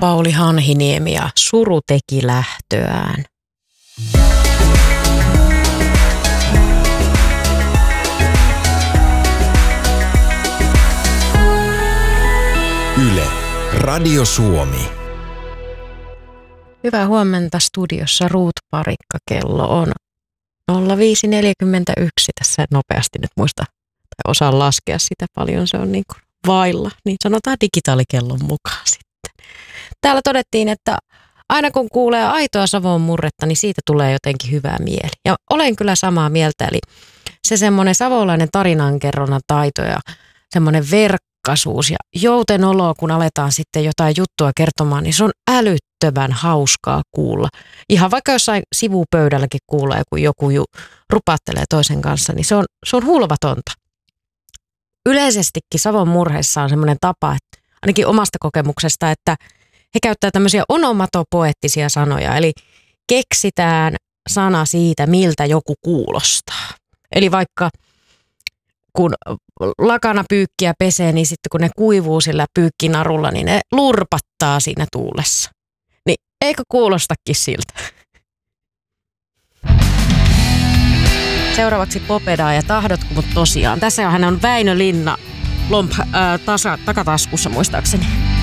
Pauli Hanhiniemi ja Suru teki lähtöään. Yle, Radio Suomi. Hyvää huomenta, studiossa Ruut Parikka. Kello on 05.41. Tässä nopeasti nyt muista tai osaan laskea sitä paljon. Se on niin kuin vailla, niin sanotaan digitaalikellon mukaan sitten. Täällä todettiin, että aina kun kuulee aitoa Savon murretta, niin siitä tulee jotenkin hyvää mieli. Ja olen kyllä samaa mieltä, eli se semmoinen savolainen tarinankerronnan taito ja semmoinen verkkaisuus ja joutenolo, kun aletaan sitten jotain juttua kertomaan, niin se on älyttömän hauskaa kuulla. Ihan vaikka jossain sivupöydälläkin kuulee, kun joku rupattelee toisen kanssa, niin se on hulvatonta. Yleisestikin Savon murheissa on semmoinen tapa, että ainakin omasta kokemuksesta, että he käyttää tämmöisiä onomatopoeettisia sanoja, eli keksitään sana siitä, miltä joku kuulostaa. Eli vaikka kun lakana pyykkiä pesee, niin sitten kun ne kuivuu sillä pyykkinarulla, niin ne lurpattaa siinä tuulessa. Niin eikö kuulostakin siltä? Seuraavaksi Popedaa ja tahdotko mut tosiaan. Tässä hän on Väinö Linna takataskussa muistaakseni.